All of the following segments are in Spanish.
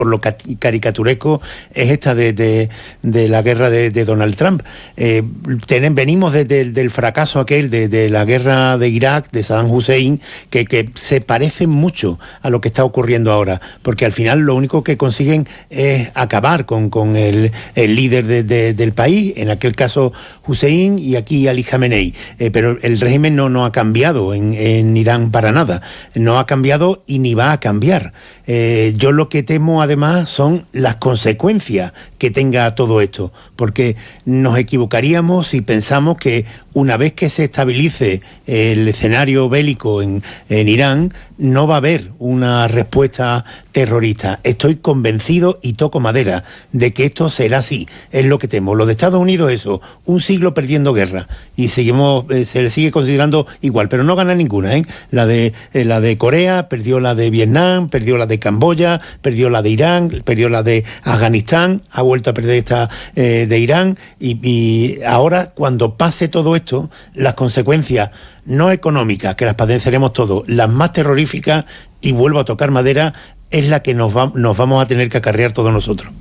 por lo caricaturesco es esta de la guerra de Donald Trump. Venimos del fracaso aquel de la guerra de Irak, de Saddam Hussein, que se parece mucho a lo que está ocurriendo ahora, porque al final lo único que consiguen es acabar con el líder del país, en aquel caso Hussein, y aquí Ali Khamenei. Pero el régimen no ha cambiado en Irán para nada, no ha cambiado y ni va a cambiar. Yo lo que temo además son las consecuencias que tenga todo esto, porque nos equivocaríamos si pensamos que una vez que se estabilice el escenario bélico en Irán, no va a haber una respuesta terrorista. Estoy convencido y toco madera de que esto será así. Es lo que temo. Los de Estados Unidos, eso, un siglo perdiendo guerra y se le sigue considerando igual, pero no gana ninguna, ¿eh? La de Corea, perdió la de Vietnam, perdió la de Camboya, perdió la de Irán, perdió la de Afganistán, ha vuelto a perder esta de Irán y ahora cuando pase todo esto, las consecuencias no económicas, que las padeceremos todos, las más terroríficas, y vuelvo a tocar madera, es la que nos vamos a tener que acarrear todos nosotros.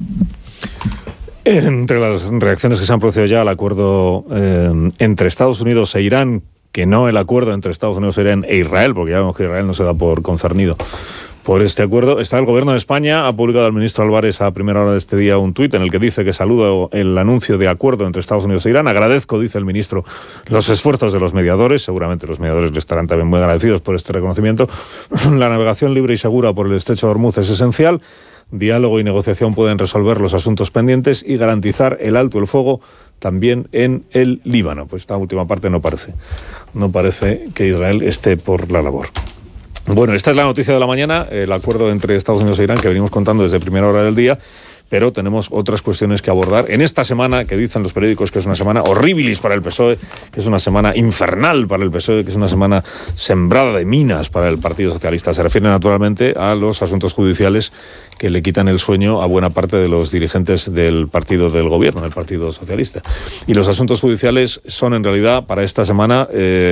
Entre las reacciones que se han producido ya al acuerdo entre Estados Unidos e Irán, que no el acuerdo entre Estados Unidos e Israel, porque ya vemos que Israel no se da por concernido por este acuerdo, está el Gobierno de España. Ha publicado el ministro Álvarez a primera hora de este día un tuit en el que dice que saluda el anuncio de acuerdo entre Estados Unidos e Irán. Agradezco, dice el ministro, los esfuerzos de los mediadores. Seguramente los mediadores le estarán también muy agradecidos por este reconocimiento. La navegación libre y segura por el estrecho de Hormuz es esencial. Diálogo y negociación pueden resolver los asuntos pendientes y garantizar el alto el fuego también en el Líbano. Pues esta última parte no parece que Israel esté por la labor. Bueno, esta es la noticia de la mañana, el acuerdo entre Estados Unidos e Irán que venimos contando desde primera hora del día, pero tenemos otras cuestiones que abordar en esta semana que dicen los periódicos que es una semana horribilis para el PSOE, que es una semana infernal para el PSOE, que es una semana sembrada de minas para el Partido Socialista. Se refiere naturalmente a los asuntos judiciales que le quitan el sueño a buena parte de los dirigentes del partido del gobierno, del Partido Socialista. Y los asuntos judiciales son en realidad para esta semana,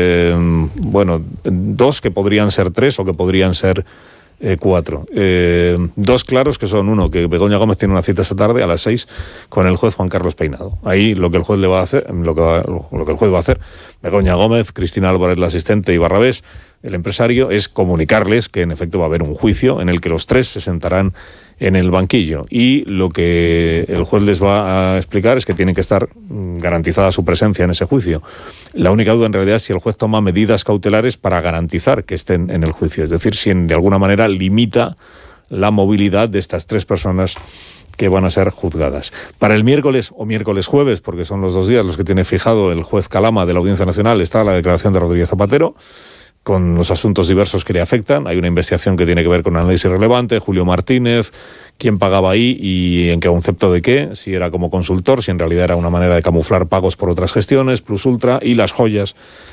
dos que podrían ser tres o que podrían ser cuatro. Dos claros que son: uno, que Begoña Gómez tiene una cita esta tarde a las 6 con el juez Juan Carlos Peinado. Ahí lo que el juez le va a hacer, lo que el juez va a hacer, Begoña Gómez, Cristina Álvarez, la asistente, y Barrabés, el empresario, es comunicarles que en efecto va a haber un juicio en el que los tres se sentarán en el banquillo, y lo que el juez les va a explicar es que tiene que estar garantizada su presencia en ese juicio. La única duda en realidad es si el juez toma medidas cautelares para garantizar que estén en el juicio, es decir, si de alguna manera limita la movilidad de estas tres personas que van a ser juzgadas. Para el miércoles o miércoles-jueves, porque son los 2 días los que tiene fijado el juez Calama de la Audiencia Nacional, está la declaración de Rodríguez Zapatero, con los asuntos diversos que le afectan. Hay una investigación que tiene que ver con análisis relevante, Julio Martínez, quién pagaba ahí y en qué concepto de qué, si era como consultor, si en realidad era una manera de camuflar pagos por otras gestiones, Plus Ultra, y las joyas,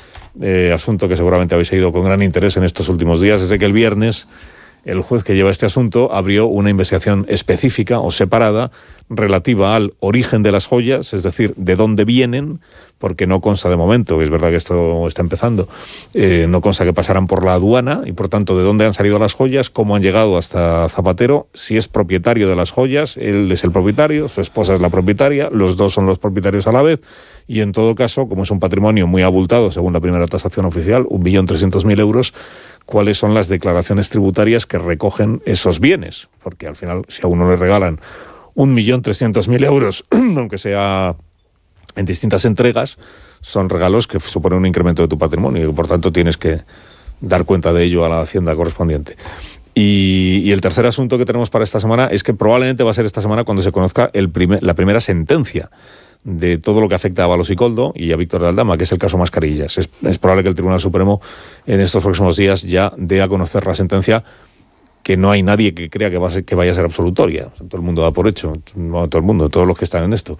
asunto que seguramente habéis seguido con gran interés en estos últimos días, desde que el viernes el juez que lleva este asunto abrió una investigación específica o separada relativa al origen de las joyas, es decir, de dónde vienen, porque no consta de momento, es verdad que esto está empezando, no consta que pasaran por la aduana, y por tanto de dónde han salido las joyas, cómo han llegado hasta Zapatero, si es propietario de las joyas, él es el propietario, su esposa es la propietaria, los dos son los propietarios a la vez, y en todo caso, como es un patrimonio muy abultado, según la primera tasación oficial, 1.300.000 euros, cuáles son las declaraciones tributarias que recogen esos bienes, porque al final, si a uno le regalan 1.300.000 euros, aunque sea en distintas entregas, son regalos que suponen un incremento de tu patrimonio y por tanto tienes que dar cuenta de ello a la hacienda correspondiente. Y el tercer asunto que tenemos para esta semana es que probablemente va a ser esta semana cuando se conozca la primera sentencia de todo lo que afecta a Ábalos y Koldo y a Víctor de Aldama, que es el caso Mascarillas. Es probable que el Tribunal Supremo en estos próximos días ya dé a conocer la sentencia, que no hay nadie que crea que vaya a ser absolutoria. O sea, todo el mundo da por hecho, no todo el mundo, todos los que están en esto.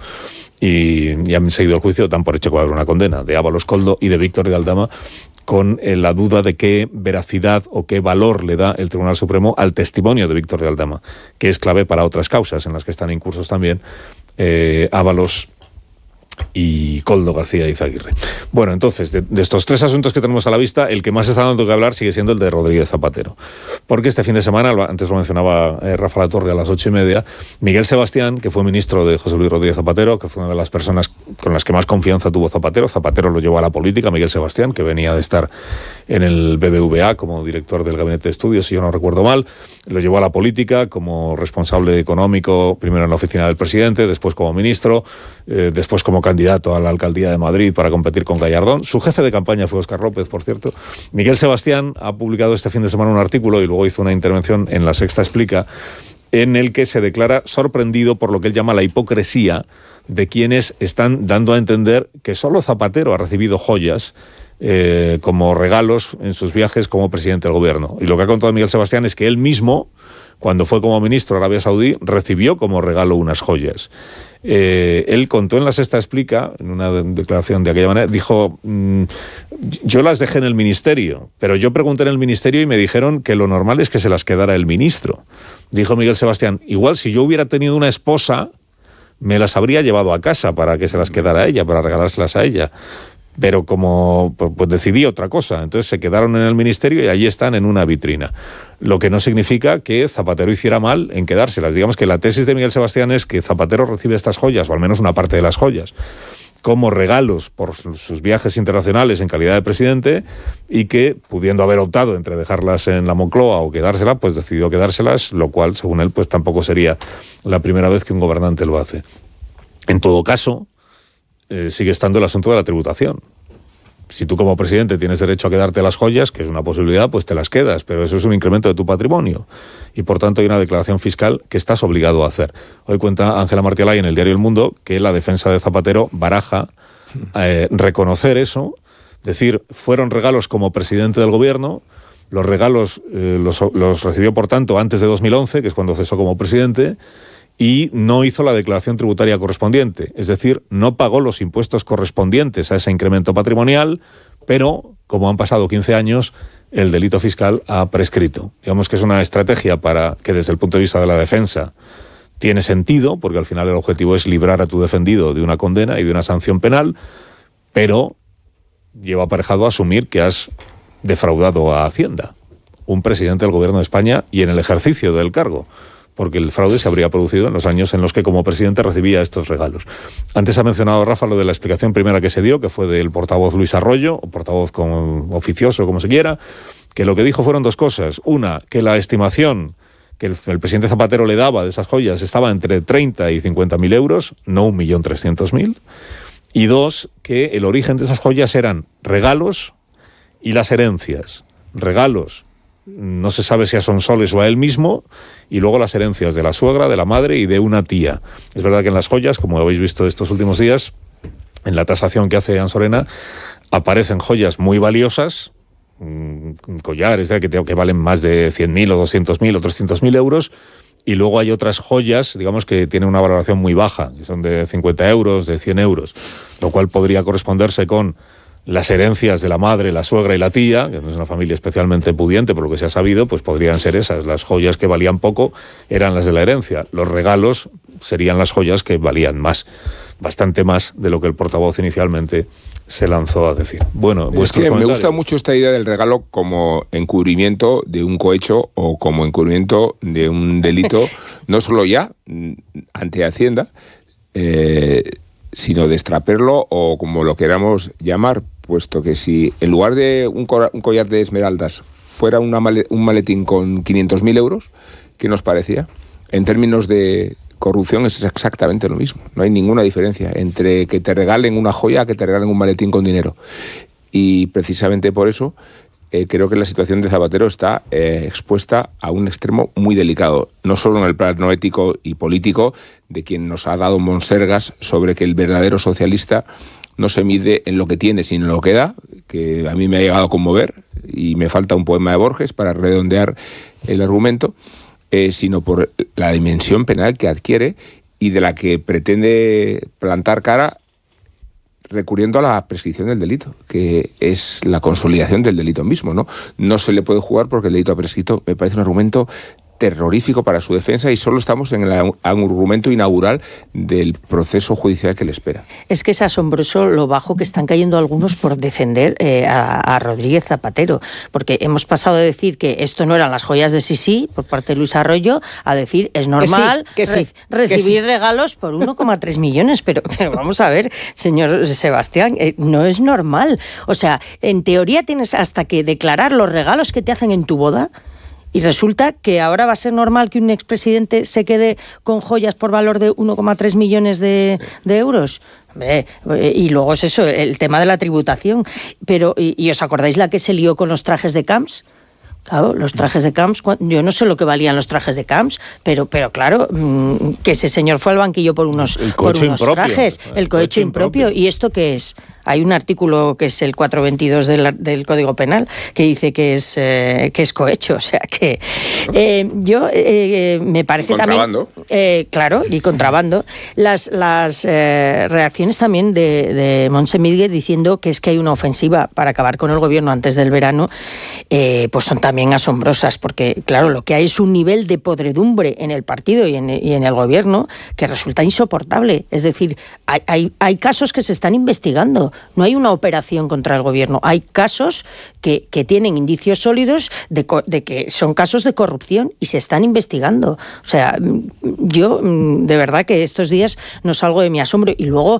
Y han seguido el juicio, dan por hecho que va a haber una condena de Ábalos, Koldo y de Víctor de Aldama, con la duda de qué veracidad o qué valor le da el Tribunal Supremo al testimonio de Víctor de Aldama, que es clave para otras causas en las que están incursos también Ábalos y Koldo García Izaguirre. Bueno, entonces, de estos tres asuntos que tenemos a la vista, el que más está dando que hablar sigue siendo el de Rodríguez Zapatero. Porque este fin de semana, antes lo mencionaba Rafa Latorre a las 8:30, Miguel Sebastián, que fue ministro de José Luis Rodríguez Zapatero, que fue una de las personas con las que más confianza tuvo Zapatero lo llevó a la política, Miguel Sebastián, que venía de estar en el BBVA como director del Gabinete de Estudios, si yo no recuerdo mal, lo llevó a la política como responsable económico, primero en la oficina del presidente, después como ministro, después como candidato a la alcaldía de Madrid para competir con Gallardón. Su jefe de campaña fue Óscar López, por cierto. Miguel Sebastián ha publicado este fin de semana un artículo y luego hizo una intervención en La Sexta Explica, en el que se declara sorprendido por lo que él llama la hipocresía de quienes están dando a entender que solo Zapatero ha recibido joyas como regalos en sus viajes como presidente del gobierno. Y lo que ha contado Miguel Sebastián es que él mismo, cuando fue como ministro de Arabia Saudí, recibió como regalo unas joyas. Él contó en La Sexta Explica, en una declaración de aquella manera, dijo, yo las dejé en el ministerio, pero yo pregunté en el ministerio y me dijeron que lo normal es que se las quedara el ministro. Dijo Miguel Sebastián, igual si yo hubiera tenido una esposa, me las habría llevado a casa para que se las quedara a ella, para regalárselas a ella. Pero como pues decidí otra cosa, entonces se quedaron en el ministerio y allí están en una vitrina. Lo que no significa que Zapatero hiciera mal en quedárselas. Digamos que la tesis de Miguel Sebastián es que Zapatero recibe estas joyas, o al menos una parte de las joyas, como regalos por sus viajes internacionales en calidad de presidente, y que, pudiendo haber optado entre dejarlas en la Moncloa o quedárselas, pues decidió quedárselas, lo cual, según él, pues tampoco sería la primera vez que un gobernante lo hace. En todo caso, sigue estando el asunto de la tributación. Si tú como presidente tienes derecho a quedarte las joyas, que es una posibilidad, pues te las quedas, pero eso es un incremento de tu patrimonio y por tanto hay una declaración fiscal que estás obligado a hacer. Hoy cuenta Ángela Martialay en el diario El Mundo que la defensa de Zapatero baraja reconocer eso, decir, fueron regalos como presidente del gobierno, los regalos los recibió por tanto antes de 2011, que es cuando cesó como presidente, y no hizo la declaración tributaria correspondiente, es decir, no pagó los impuestos correspondientes a ese incremento patrimonial, pero como han pasado 15 años, el delito fiscal ha prescrito. Digamos que es una estrategia para que desde el punto de vista de la defensa tiene sentido, porque al final el objetivo es librar a tu defendido de una condena y de una sanción penal, pero lleva aparejado a asumir que has defraudado a Hacienda, un presidente del gobierno de España y en el ejercicio del cargo, porque el fraude se habría producido en los años en los que como presidente recibía estos regalos. Antes ha mencionado Rafa lo de la explicación primera que se dio, que fue del portavoz Luis Arroyo, o portavoz oficioso, como se quiera, que lo que dijo fueron dos cosas. Una, que la estimación que el presidente Zapatero le daba de esas joyas estaba entre 30 y 50.000 euros, no 1.300.000. Y dos, que el origen de esas joyas eran regalos y las herencias. Regalos, no se sabe si a Sonsoles o a él mismo, y luego las herencias de la suegra, de la madre y de una tía. Es verdad que en las joyas, como habéis visto estos últimos días, en la tasación que hace Ansorena, aparecen joyas muy valiosas, collares que valen más de 100.000 o 200.000 o 300.000 euros, y luego hay otras joyas, digamos, que tienen una valoración muy baja, que son de 50 euros, de 100 euros, lo cual podría corresponderse con las herencias de la madre, la suegra y la tía, que no es una familia especialmente pudiente, por lo que se ha sabido, pues podrían ser esas. Las joyas que valían poco eran las de la herencia. Los regalos serían las joyas que valían más, bastante más de lo que el portavoz inicialmente se lanzó a decir. Bueno, es que me gusta mucho esta idea del regalo como encubrimiento de un cohecho o como encubrimiento de un delito, no solo ya ante Hacienda, sino de extraperlo o como lo queramos llamar, puesto que si en lugar de un collar de esmeraldas fuera un maletín con 500.000 euros, ¿qué nos parecía? En términos de corrupción es exactamente lo mismo. No hay ninguna diferencia entre que te regalen una joya a que te regalen un maletín con dinero. Y precisamente por eso creo que la situación de Zapatero está expuesta a un extremo muy delicado, no solo en el plano ético y político, de quien nos ha dado monsergas sobre que el verdadero socialista no se mide en lo que tiene, sino en lo que da, que a mí me ha llegado a conmover, y me falta un poema de Borges para redondear el argumento, sino por la dimensión penal que adquiere y de la que pretende plantar cara recurriendo a la prescripción del delito, que es la consolidación del delito mismo, ¿no? No se le puede jugar porque el delito ha prescrito. Me parece un argumento terrorífico para su defensa y solo estamos en el argumento inaugural del proceso judicial que le espera. Es que es asombroso lo bajo que están cayendo algunos por defender a Rodríguez Zapatero, porque hemos pasado de decir que esto no eran las joyas de Sisi por parte de Luis Arroyo a decir es normal recibir regalos por 1,3 millones, pero vamos a ver, señor Sebastián, no es normal. O sea, en teoría tienes hasta que declarar los regalos que te hacen en tu boda. Y resulta que ahora va a ser normal que un expresidente se quede con joyas por valor de 1,3 millones de euros. Y luego es eso, el tema de la tributación. Pero, ¿y os acordáis la que se lió con los trajes de Camps? Claro, los trajes de Camps, yo no sé lo que valían los trajes de Camps, pero claro, que ese señor fue al banquillo por unos trajes, el cohecho impropio. ¿Y esto qué es? Hay un artículo que es el 422 del Código Penal que dice que es cohecho, o sea que yo me parece y contrabando. También claro, y contrabando las reacciones también de Montse Miguel diciendo que es que hay una ofensiva para acabar con el gobierno antes del verano, pues son también asombrosas, porque claro, lo que hay es un nivel de podredumbre en el partido y en el gobierno que resulta insoportable. Es decir, hay casos que se están investigando. No hay una operación contra el gobierno. Hay casos que tienen indicios sólidos de que son casos de corrupción y se están investigando. O sea, yo de verdad que estos días no salgo de mi asombro. Y luego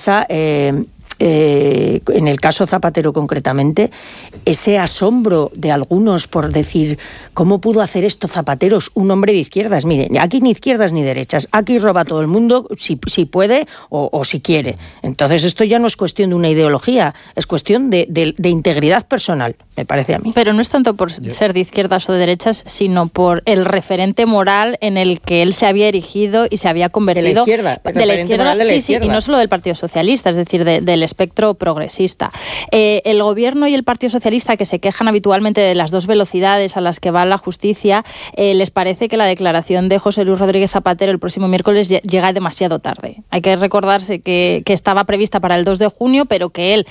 en el caso Zapatero concretamente, ese asombro de algunos por decir ¿cómo pudo hacer esto Zapatero, un hombre de izquierdas? Mire, aquí ni izquierdas ni derechas, aquí roba todo el mundo si puede o si quiere. Entonces esto ya no es cuestión de una ideología, es cuestión de integridad personal, me parece a mí. Pero no es tanto por ser de izquierdas o de derechas, sino por el referente moral en el que él se había erigido y se había convertido. De la izquierda, sí, y no solo del Partido Socialista, es decir, del espectro progresista. El gobierno y el Partido Socialista, que se quejan habitualmente de las dos velocidades a las que va la justicia, les parece que la declaración de José Luis Rodríguez Zapatero el próximo miércoles llega demasiado tarde. Hay que recordarse que estaba prevista para el 2 de junio, pero que él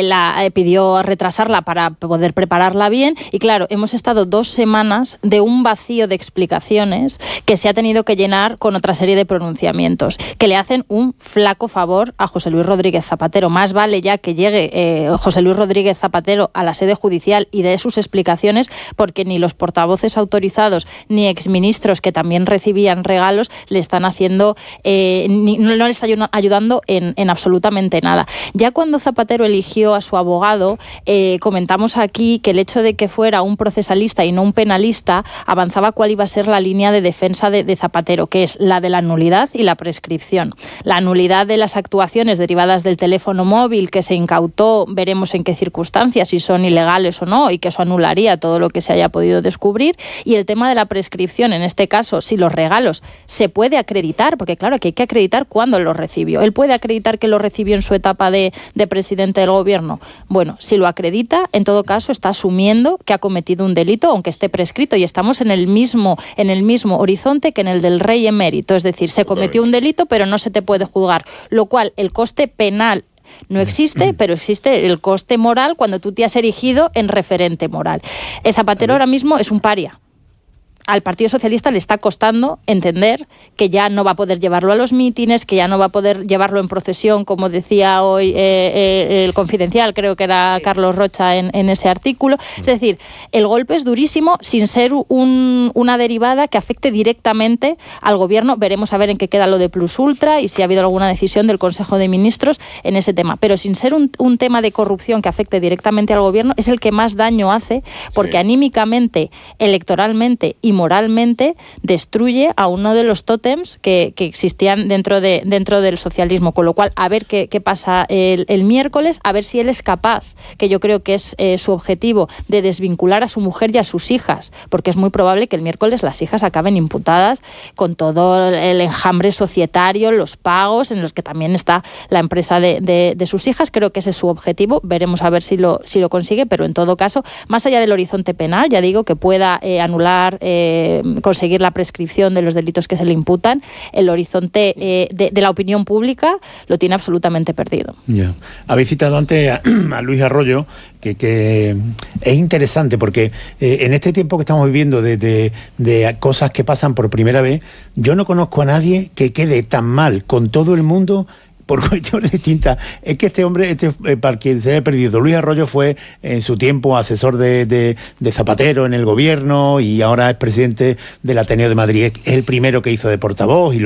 pidió retrasarla para poder prepararla bien. Y claro, hemos estado 2 semanas de un vacío de explicaciones que se ha tenido que llenar con otra serie de pronunciamientos que le hacen un flaco favor a José Luis Rodríguez Zapatero. Más vale ya que llegue José Luis Rodríguez Zapatero a la sede judicial y dé sus explicaciones, porque ni los portavoces autorizados ni exministros que también recibían regalos le están haciendo, no le están ayudando en absolutamente nada. Ya cuando Zapatero eligió a su abogado, comentamos aquí que el hecho de que fuera un procesalista y no un penalista avanzaba cuál iba a ser la línea de defensa de Zapatero, que es la de la nulidad y la prescripción. La nulidad de las actuaciones derivadas del teléfono móvil que se incautó, veremos en qué circunstancias, si son ilegales o no, y que eso anularía todo lo que se haya podido descubrir. Y el tema de la prescripción, en este caso, si los regalos se puede acreditar, porque claro que hay que acreditar cuándo los recibió. Él puede acreditar que los recibió en su etapa de presidente del gobierno. Bueno, si lo acredita, en todo caso está asumiendo que ha cometido un delito, aunque esté prescrito, y estamos en el mismo horizonte que en el del rey emérito. Es decir, se cometió un delito, pero no se te puede juzgar, lo cual el coste penal no existe, pero existe el coste moral cuando tú te has erigido en referente moral. Zapatero ahora mismo es un paria. Al Partido Socialista le está costando entender que ya no va a poder llevarlo a los mítines, que ya no va a poder llevarlo en procesión, como decía hoy el Confidencial, creo que era Carlos Rocha en ese artículo. Es decir, el golpe es durísimo sin ser una derivada que afecte directamente al gobierno. Veremos a ver en qué queda lo de Plus Ultra y si ha habido alguna decisión del Consejo de Ministros en ese tema. Pero sin ser un tema de corrupción que afecte directamente al gobierno, es el que más daño hace, porque anímicamente, electoralmente y moralmente destruye a uno de los tótems que existían dentro del socialismo, con lo cual a ver qué pasa el miércoles, a ver si él es capaz, que yo creo que es su objetivo, de desvincular a su mujer y a sus hijas, porque es muy probable que el miércoles las hijas acaben imputadas con todo el enjambre societario, los pagos en los que también está la empresa de sus hijas. Creo que ese es su objetivo, veremos a ver si lo consigue, pero en todo caso, más allá del horizonte penal, ya digo, que pueda anular conseguir la prescripción de los delitos que se le imputan, el horizonte de la opinión pública lo tiene absolutamente perdido. Ya. Habéis citado antes a Luis Arroyo, que es interesante porque en este tiempo que estamos viviendo de cosas que pasan por primera vez, yo no conozco a nadie que quede tan mal con todo el mundo por cuestiones distintas. Es que este hombre, para quien se haya perdido, Luis Arroyo fue en su tiempo asesor de Zapatero en el gobierno y ahora es presidente del Ateneo de Madrid. Es el primero que hizo de portavoz y